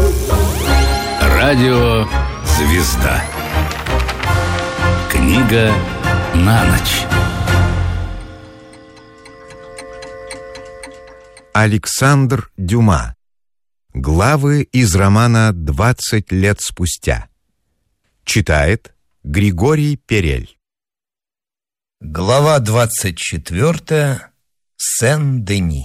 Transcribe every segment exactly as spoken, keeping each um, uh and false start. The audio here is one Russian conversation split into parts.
Радио «Звезда». Книга на ночь. Александр Дюма. Главы из романа «Двадцать лет спустя». Читает Григорий Перель. Глава двадцать четвертая. Сен-Дени.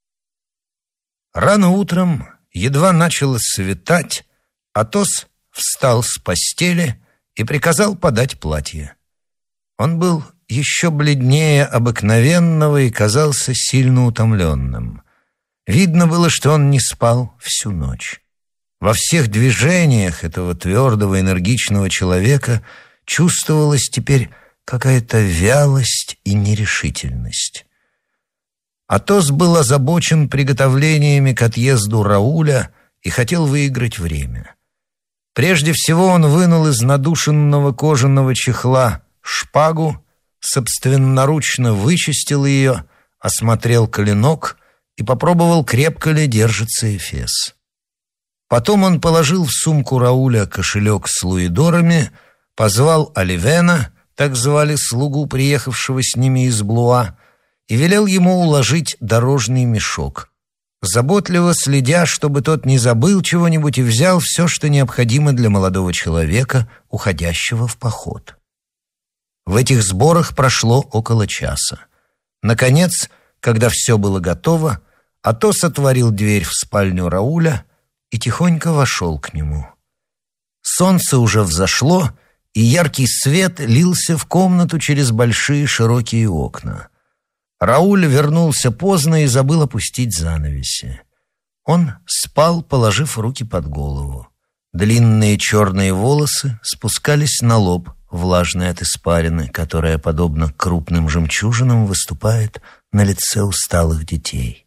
Рано утром, едва начало светать, Атос встал с постели и приказал подать платье. Он был еще бледнее обыкновенного и казался сильно утомленным. Видно было, что он не спал всю ночь. Во всех движениях этого твердого, энергичного человека чувствовалась теперь какая-то вялость и нерешительность. Атос был озабочен приготовлениями к отъезду Рауля и хотел выиграть время. Прежде всего он вынул из надушенного кожаного чехла шпагу, собственноручно вычистил ее, осмотрел клинок и попробовал, крепко ли держится эфес. Потом он положил в сумку Рауля кошелек с луидорами, позвал Оливена, так звали слугу, приехавшего с ними из Блуа, и велел ему уложить дорожный мешок, заботливо следя, чтобы тот не забыл чего-нибудь и взял все, что необходимо для молодого человека, уходящего в поход. В этих сборах прошло около часа. Наконец, когда все было готово, Атос отворил дверь в спальню Рауля и тихонько вошел к нему. Солнце уже взошло, и яркий свет лился в комнату через большие широкие окна. Рауль вернулся поздно и забыл опустить занавеси. Он спал, положив руки под голову. Длинные черные волосы спускались на лоб, влажные от испарины, которая, подобно крупным жемчужинам, выступает на лице усталых детей.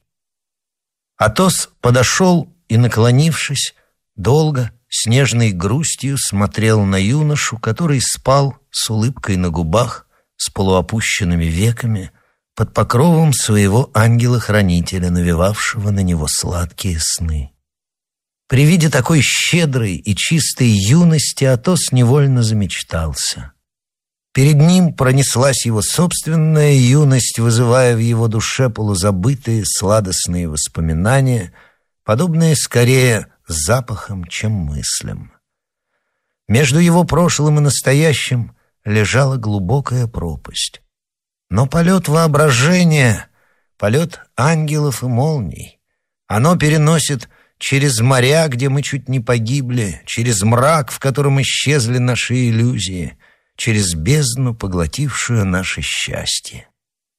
Атос подошел и, наклонившись, долго, с нежной грустью смотрел на юношу, который спал с улыбкой на губах, с полуопущенными веками, под покровом своего ангела-хранителя, навевавшего на него сладкие сны. При виде такой щедрой и чистой юности Атос невольно замечтался. Перед ним пронеслась его собственная юность, вызывая в его душе полузабытые сладостные воспоминания, подобные скорее запахам, чем мыслям. Между его прошлым и настоящим лежала глубокая пропасть. Но полет воображения, полет ангелов и молний, оно переносит через моря, где мы чуть не погибли, через мрак, в котором исчезли наши иллюзии, через бездну, поглотившую наше счастье.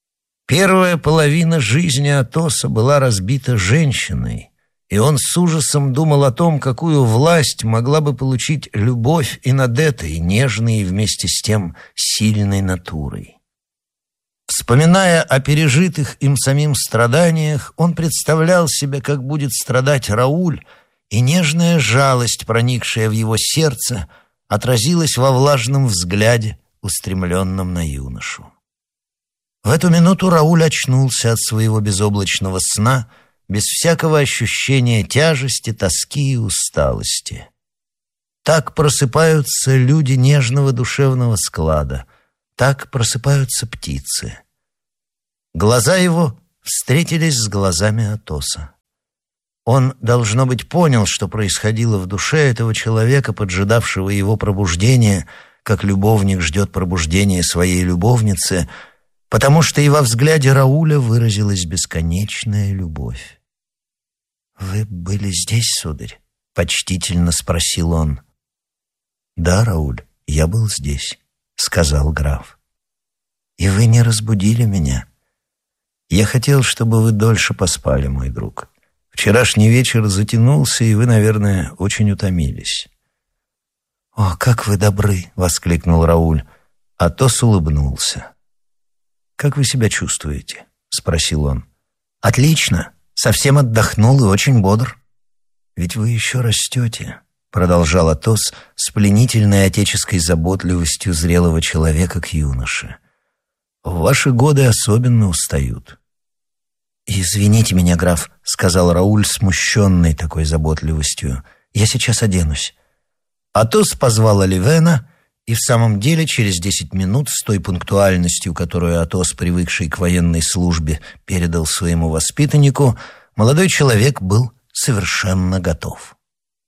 Первая половина жизни Атоса была разбита женщиной, и он с ужасом думал о том, какую власть могла бы получить любовь и над этой нежной и вместе с тем сильной натурой. Вспоминая о пережитых им самим страданиях, он представлял себе, как будет страдать Рауль, и нежная жалость, проникшая в его сердце, отразилась во влажном взгляде, устремленном на юношу. В эту минуту Рауль очнулся от своего безоблачного сна, без всякого ощущения тяжести, тоски и усталости. Так просыпаются люди нежного душевного склада, так просыпаются птицы. Глаза его встретились с глазами Атоса. Он, должно быть, понял, что происходило в душе этого человека, поджидавшего его пробуждения, как любовник ждет пробуждения своей любовницы, потому что и во взгляде Рауля выразилась бесконечная любовь. «Вы были здесь, сударь?» — почтительно спросил он. «Да, Рауль, я был здесь», — сказал граф. «И вы не разбудили меня? Я хотел, чтобы вы дольше поспали, мой друг. Вчерашний вечер затянулся, и вы, наверное, очень утомились». «О, как вы добры!» — воскликнул Рауль. Атос улыбнулся. «Как вы себя чувствуете?» — спросил он. «Отлично. Совсем отдохнул и очень бодр». «Ведь вы еще растете», — продолжал Атос с пленительной отеческой заботливостью зрелого человека к юноше. «В ваши годы особенно устают». «Извините меня, граф», — сказал Рауль, смущенный такой заботливостью. Я сейчас оденусь». Атос позвал Оливена, и в самом деле через десять минут, с той пунктуальностью, которую Атос, привыкший к военной службе, передал своему воспитаннику, молодой человек был совершенно готов.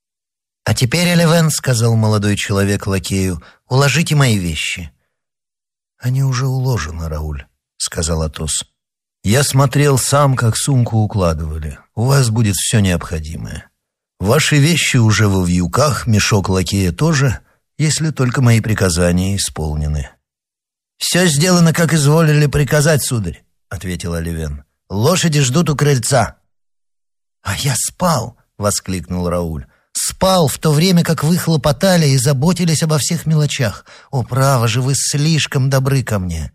«А теперь, Оливен, — сказал молодой человек лакею, — уложите мои вещи». «Они уже уложены, Рауль», — сказал Атос. «Я смотрел сам, как сумку укладывали. У вас будет все необходимое. Ваши вещи уже во вьюках, мешок лакея тоже, если только мои приказания исполнены». «Все сделано, как изволили приказать, сударь», — ответил Оливен. «Лошади ждут у крыльца». «А я спал», — воскликнул Рауль. «Спал в то время, как вы хлопотали и заботились обо всех мелочах. О, право же, вы слишком добры ко мне».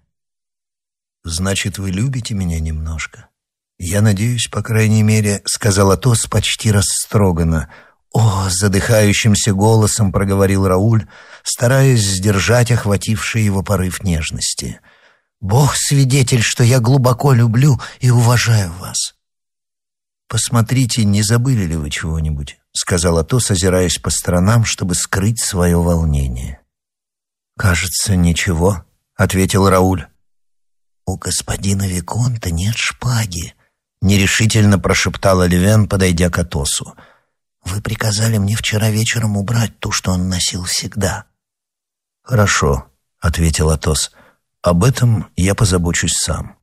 «Значит, вы любите меня немножко?» «Я надеюсь, по крайней мере», — сказал Атос почти растроганно. «О!» — задыхающимся голосом проговорил Рауль, стараясь сдержать охвативший его порыв нежности. «Бог свидетель, что я глубоко люблю и уважаю вас». «Посмотрите, не забыли ли вы чего-нибудь?» — сказал Атос, озираясь по сторонам, чтобы скрыть свое волнение. «Кажется, ничего», — ответил Рауль. «У господина виконта нет шпаги», — нерешительно прошептал Оливен, подойдя к Атосу. «Вы приказали мне вчера вечером убрать ту, что он носил всегда». «Хорошо», — ответил Атос. «Об этом я позабочусь сам».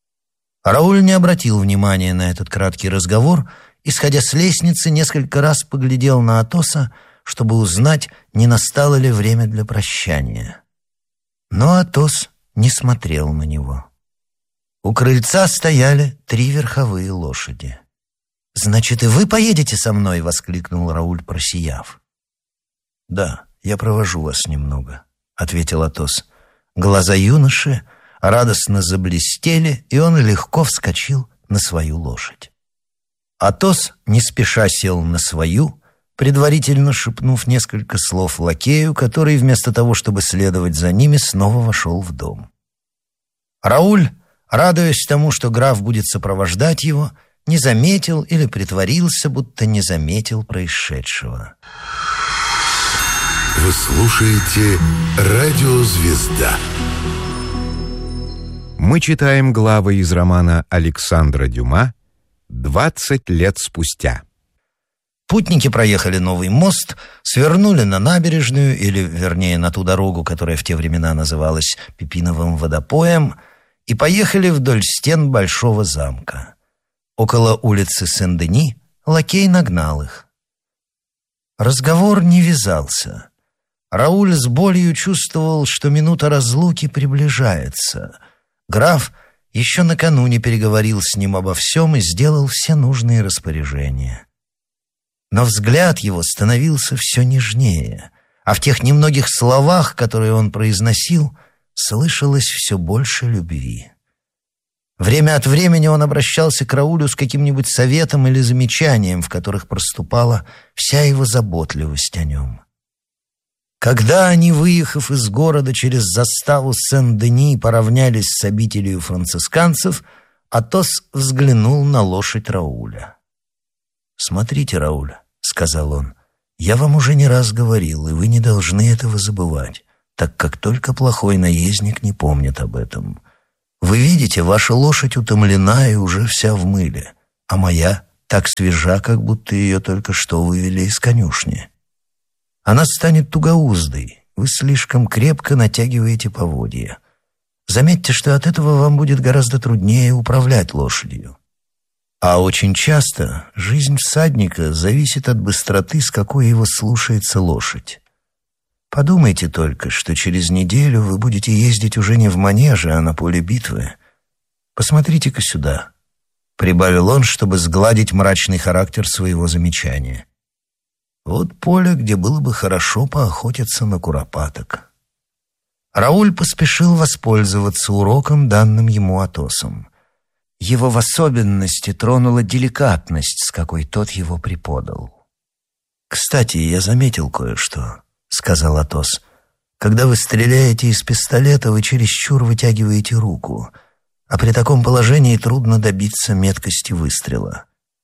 Рауль не обратил внимания на этот краткий разговор и, сходя с лестницы, несколько раз поглядел на Атоса, чтобы узнать, не настало ли время для прощания. Но Атос не смотрел на него. У крыльца стояли три верховые лошади. «Значит, и вы поедете со мной?» — воскликнул Рауль, просияв. «Да, я провожу вас немного», — ответил Атос. Глаза юноши радостно заблестели, и он легко вскочил на свою лошадь. Атос не спеша сел на свою, предварительно шепнув несколько слов лакею, который вместо того, чтобы следовать за ними, снова вошел в дом. Рауль, радуясь тому, что граф будет сопровождать его, не заметил или притворился, будто не заметил происшедшего. Вы слушаете «Радио Звезда». Мы читаем главы из романа Александра Дюма «Двадцать лет спустя». Путники проехали новый мост, свернули на набережную, или, вернее, на ту дорогу, которая в те времена называлась Пипиновым водопоем, и поехали вдоль стен большого замка. Около улицы Сен-Дени лакей нагнал их. Разговор не вязался. Рауль с болью чувствовал, что минута разлуки приближается. Граф еще накануне переговорил с ним обо всем и сделал все нужные распоряжения. Но взгляд его становился все нежнее, а в тех немногих словах, которые он произносил, слышалось все больше любви. Время от времени он обращался к Раулю с каким-нибудь советом или замечанием, в которых проступала вся его заботливость о нем. Когда они, выехав из города через заставу Сен-Дени, поравнялись с обителью францисканцев, Атос взглянул на лошадь Рауля. «Смотрите, Рауль», — сказал он, — «я вам уже не раз говорил, и вы не должны этого забывать, так как только плохой наездник не помнит об этом. Вы видите, ваша лошадь утомлена и уже вся в мыле, а моя так свежа, как будто ее только что вывели из конюшни. Она станет тугоуздой, вы слишком крепко натягиваете поводья. Заметьте, что от этого вам будет гораздо труднее управлять лошадью. А очень часто жизнь всадника зависит от быстроты, с какой его слушается лошадь. Подумайте только, что через неделю вы будете ездить уже не в манеже, а на поле битвы. Посмотрите-ка сюда», — прибавил он, чтобы сгладить мрачный характер своего замечания. «Вот поле, где было бы хорошо поохотиться на куропаток». Рауль поспешил воспользоваться уроком, данным ему Атосом. Его в особенности тронула деликатность, с какой тот его преподал. «Кстати, я заметил кое-что», — сказал Атос. «Когда вы стреляете из пистолета, вы чересчур вытягиваете руку, а при таком положении трудно добиться меткости выстрела.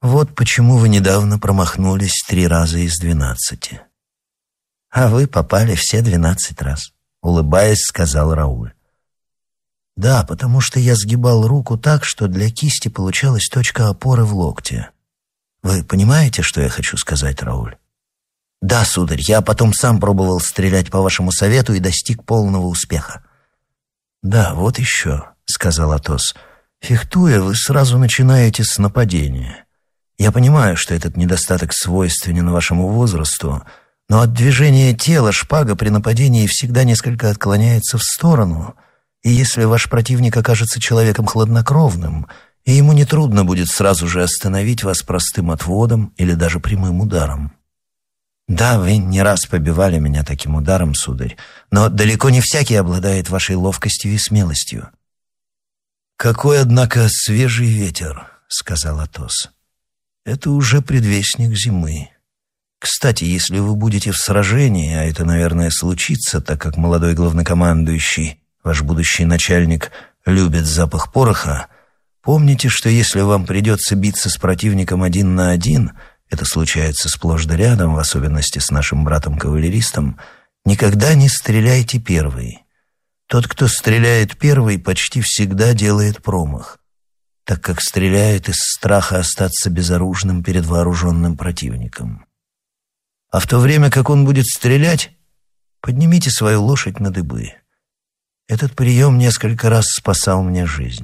Вот почему вы недавно промахнулись три раза из двенадцати. А вы попали все двенадцать раз, улыбаясь, сказал Рауль. Да, потому что я сгибал руку так, что для кисти получалась точка опоры в локте. Вы понимаете, что я хочу сказать, Рауль? Да, сударь, я потом сам пробовал стрелять по вашему совету и достиг полного успеха. Да, вот еще, сказал Атос. Фехтуя, вы сразу начинаете с нападения. Я понимаю, что этот недостаток свойственен вашему возрасту, но от движения тела шпага при нападении всегда несколько отклоняется в сторону, и если ваш противник окажется человеком хладнокровным, и ему нетрудно будет сразу же остановить вас простым отводом или даже прямым ударом. Да, вы не раз побивали меня таким ударом, сударь, но далеко не всякий обладает вашей ловкостью и смелостью. «Какой, однако, свежий ветер», — сказал Атос. «Это уже предвестник зимы. Кстати, если вы будете в сражении, а это, наверное, случится, так как молодой главнокомандующий, ваш будущий начальник, любит запах пороха, помните, что если вам придется биться с противником один на один, это случается сплошь да рядом, в особенности с нашим братом-кавалеристом, никогда не стреляйте первый. Тот, кто стреляет первый, почти всегда делает промах, так как стреляет из страха остаться безоружным перед вооруженным противником. А в то время, как он будет стрелять, поднимите свою лошадь на дыбы. Этот прием несколько раз спасал мне жизнь.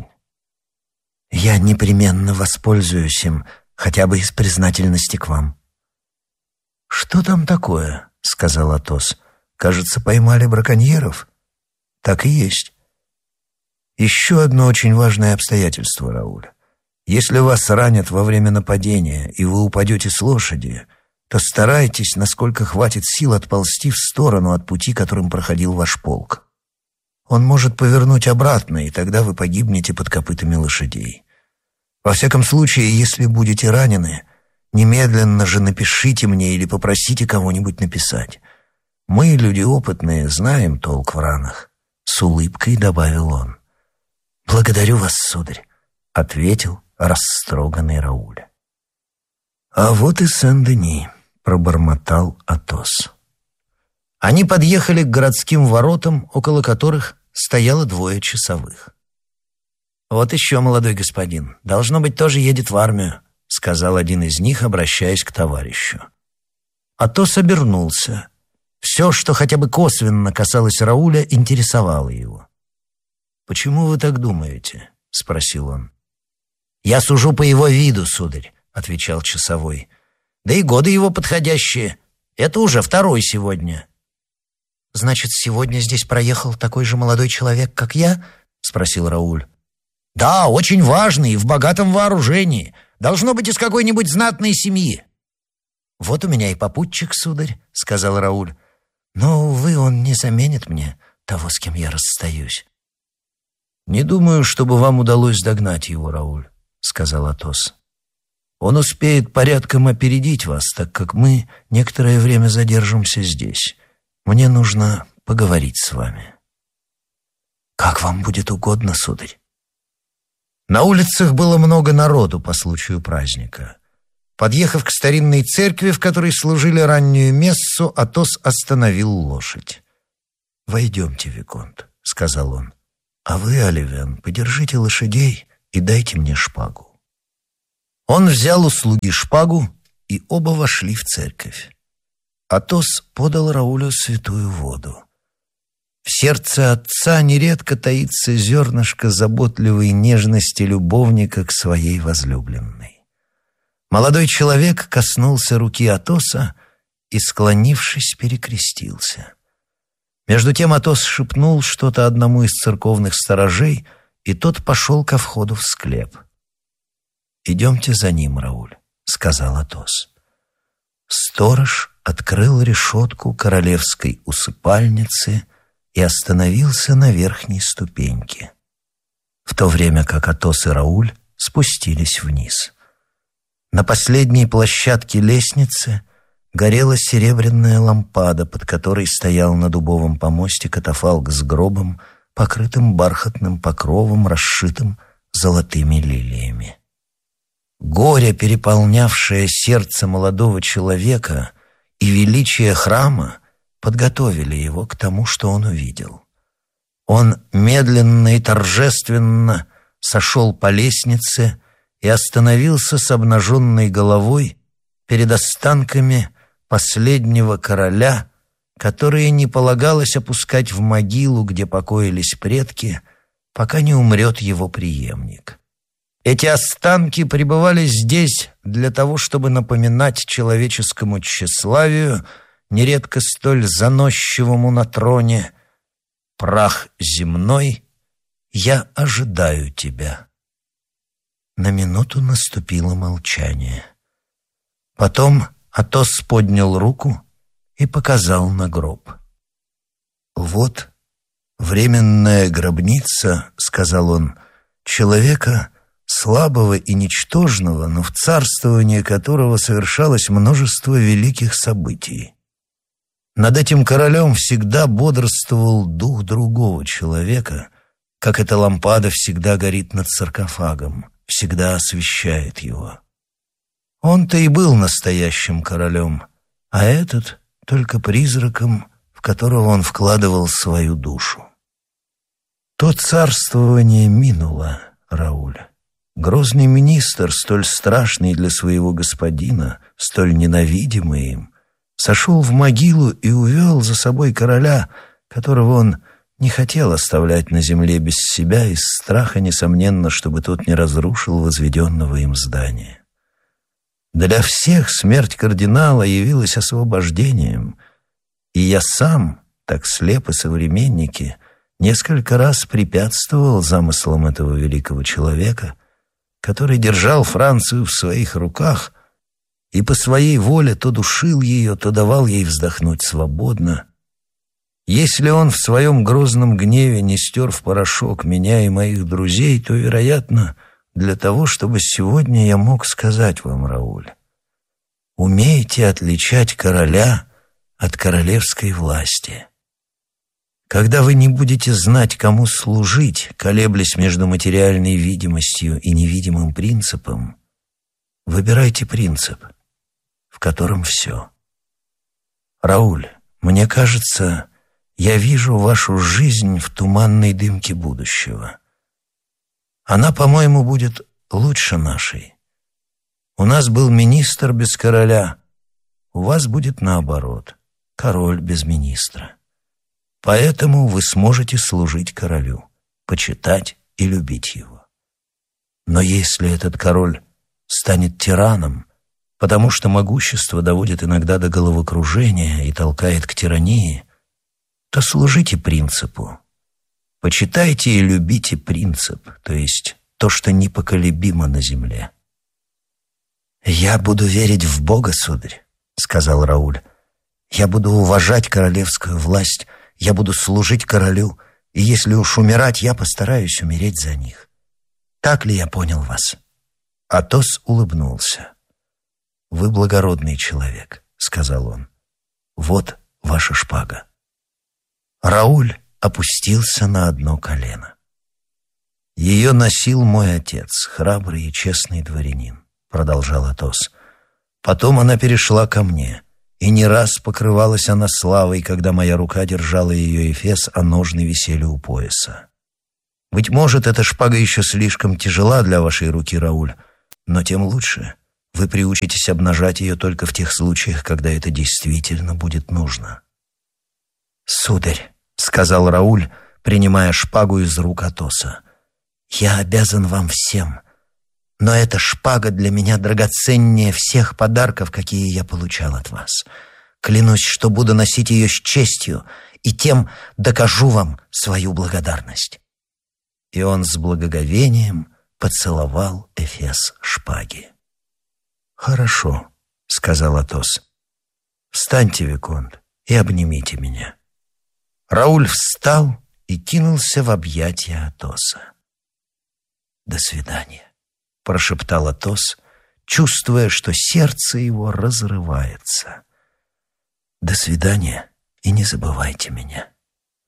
Я непременно воспользуюсь им, хотя бы из признательности к вам. «Что там такое?» — сказал Атос. «Кажется, поймали браконьеров?» «Так и есть». «Еще одно очень важное обстоятельство, Рауль. Если вас ранят во время нападения, и вы упадете с лошади, то старайтесь, насколько хватит сил, отползти в сторону от пути, которым проходил ваш полк. Он может повернуть обратно, и тогда вы погибнете под копытами лошадей. Во всяком случае, если будете ранены, немедленно же напишите мне или попросите кого-нибудь написать. Мы, люди опытные, знаем толк в ранах», — с улыбкой добавил он. «Благодарю вас, сударь», — ответил растроганный Рауль. «А вот и Сен-Дени», — пробормотал Атос. Они подъехали к городским воротам, около которых стояло двое часовых. «Вот еще молодой господин, должно быть, тоже едет в армию», — сказал один из них, обращаясь к товарищу. Атос обернулся. Все, что хотя бы косвенно касалось Рауля, интересовало его. «Почему вы так думаете?» — спросил он. «Я сужу по его виду, сударь», — отвечал часовой. «Да и годы его подходящие. Это уже второй сегодня». «Значит, сегодня здесь проехал такой же молодой человек, как я?» — спросил Рауль. «Да, очень важный и в богатом вооружении. Должно быть, из какой-нибудь знатной семьи». «Вот у меня и попутчик, сударь», — сказал Рауль. «Но, увы, он не заменит мне того, с кем я расстаюсь». «Не думаю, чтобы вам удалось догнать его, Рауль», — сказал Атос. «Он успеет порядком опередить вас, так как мы некоторое время задержимся здесь. Мне нужно поговорить с вами». «Как вам будет угодно, сударь». На улицах было много народу по случаю праздника. Подъехав к старинной церкви, в которой служили раннюю мессу, Атос остановил лошадь. «Войдемте, виконт», — сказал он. «А вы, Оливен, подержите лошадей и дайте мне шпагу». Он взял у слуги шпагу, и оба вошли в церковь. Атос подал Раулю святую воду. В сердце отца нередко таится зернышко заботливой нежности любовника к своей возлюбленной. Молодой человек коснулся руки Атоса и, склонившись, перекрестился. Между тем Атос шепнул что-то одному из церковных сторожей, и тот пошел ко входу в склеп. «Идемте за ним, Рауль», — сказал Атос. Сторож открыл решетку королевской усыпальницы и остановился на верхней ступеньке, в то время как Атос и Рауль спустились вниз. На последней площадке лестницы горела серебряная лампада, под которой стоял на дубовом помосте катафалк с гробом, покрытым бархатным покровом, расшитым золотыми лилиями. Горе, переполнявшее сердце молодого человека, и величие храма подготовили его к тому, что он увидел. Он медленно и торжественно сошел по лестнице и остановился с обнаженной головой перед останками последнего короля, которые не полагалось опускать в могилу, где покоились предки, пока не умрет его преемник. Эти останки пребывали здесь для того, чтобы напоминать человеческому тщеславию, нередко столь заносчивому на троне: «Прах земной, я ожидаю тебя». На минуту наступило молчание. Потом Атос поднял руку и показал на гроб. «Вот временная гробница, — сказал он, — человека слабого и ничтожного, но в царствовании которого совершалось множество великих событий. Над этим королем всегда бодрствовал дух другого человека, как эта лампада всегда горит над саркофагом, всегда освещает его. Он-то и был настоящим королем, а этот — только призраком, в которого он вкладывал свою душу. То царствование минуло, Рауль. Грозный министр, столь страшный для своего господина, столь ненавидимый им, сошел в могилу и увел за собой короля, которого он не хотел оставлять на земле без себя из страха, несомненно, чтобы тот не разрушил возведенного им здания. Для всех смерть кардинала явилась освобождением, и я сам, так слеп и современники, несколько раз препятствовал замыслам этого великого человека, который держал Францию в своих руках и по своей воле то душил ее, то давал ей вздохнуть свободно. Если он в своем грозном гневе не стер в порошок меня и моих друзей, то, вероятно, для того, чтобы сегодня я мог сказать вам, Рауль: умейте отличать короля от королевской власти. Когда вы не будете знать, кому служить, колеблясь между материальной видимостью и невидимым принципом, выбирайте принцип, в котором все. Рауль, мне кажется, я вижу вашу жизнь в туманной дымке будущего. Она, по-моему, будет лучше нашей. У нас был министр без короля, у вас будет наоборот, король без министра. Поэтому вы сможете служить королю, почитать и любить его. Но если этот король станет тираном, потому что могущество доводит иногда до головокружения и толкает к тирании, то служите принципу. Почитайте и любите принцип, то есть то, что непоколебимо на земле. «Я буду верить в Бога, сударь», — сказал Рауль. «Я буду уважать королевскую власть, я буду служить королю, и если уж умирать, я постараюсь умереть за них. Так ли я понял вас?» Атос улыбнулся. «Вы благородный человек», — сказал он. «Вот ваша шпага». Рауль опустился на одно колено. «Ее носил мой отец, храбрый и честный дворянин», — продолжал Атос. «Потом она перешла ко мне, и не раз покрывалась она славой, когда моя рука держала ее эфес, а ножны висели у пояса. Быть может, эта шпага еще слишком тяжела для вашей руки, Рауль, но тем лучше. Вы приучитесь обнажать ее только в тех случаях, когда это действительно будет нужно». «Сударь», — сказал Рауль, принимая шпагу из рук Атоса, — «я обязан вам всем, но эта шпага для меня драгоценнее всех подарков, какие я получал от вас. Клянусь, что буду носить ее с честью, и тем докажу вам свою благодарность». И он с благоговением поцеловал эфес шпаги. «Хорошо», — сказал Атос. «Встаньте, виконт, и обнимите меня». Рауль встал и кинулся в объятия Атоса. «До свидания», — прошептал Атос, чувствуя, что сердце его разрывается. «До свидания, и не забывайте меня».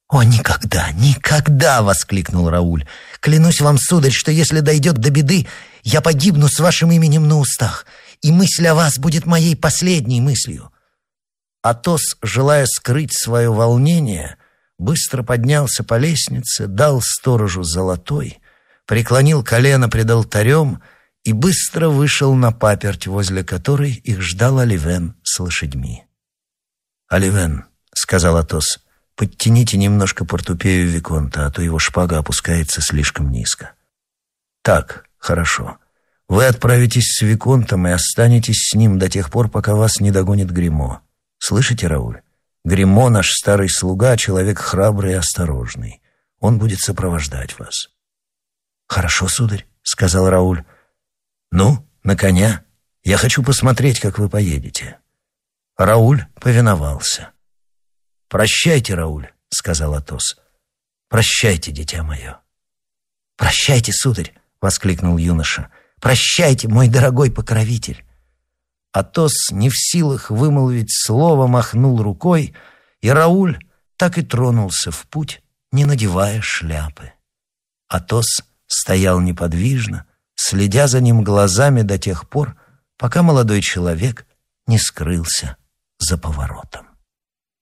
«О, никогда, никогда!» — воскликнул Рауль. «Клянусь вам, сударь, что если дойдет до беды, я погибну с вашим именем на устах, и мысль о вас будет моей последней мыслью». Атос, желая скрыть свое волнение, быстро поднялся по лестнице, дал сторожу золотой, преклонил колено пред алтарем и быстро вышел на паперть, возле которой их ждал Оливен с лошадьми. «Оливен», — сказал Атос, — «подтяните немножко портупею виконта, а то его шпага опускается слишком низко». «Так, хорошо. Вы отправитесь с виконтом и останетесь с ним до тех пор, пока вас не догонит Гримо. Слышите, Рауль? Гримо, наш старый слуга, человек храбрый и осторожный. Он будет сопровождать вас». «Хорошо, сударь», — сказал Рауль. «Ну, на коня. Я хочу посмотреть, как вы поедете». Рауль повиновался. «Прощайте, Рауль», — сказал Атос. «Прощайте, дитя мое». «Прощайте, сударь», — воскликнул юноша. «Прощайте, мой дорогой покровитель». Атос, не в силах вымолвить слово, махнул рукой, и Рауль так и тронулся в путь, не надевая шляпы. Атос стоял неподвижно, следя за ним глазами до тех пор, пока молодой человек не скрылся за поворотом.